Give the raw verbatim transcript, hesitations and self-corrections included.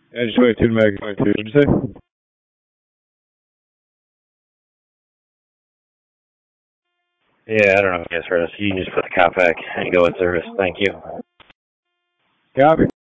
Edge twenty-two to Mag twenty-two, what'd you say? Yeah, I don't know if you guys heard us. You can just put the cop back and go with service. Thank you. Copy.